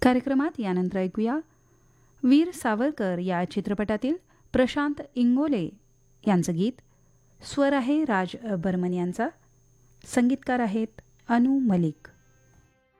कार्यक्रमात यानंतर ऐकूया वीर सावरकर या चित्रपटातील प्रशांत इंगोले यांचं गीत. स्वर आहे राज बर्मन यांचा, संगीतकार आहेत अनु मलिक.